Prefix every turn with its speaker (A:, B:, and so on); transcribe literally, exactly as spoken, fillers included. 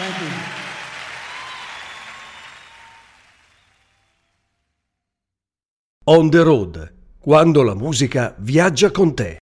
A: Thank you.
B: On the Road, quando la musica viaggia con te.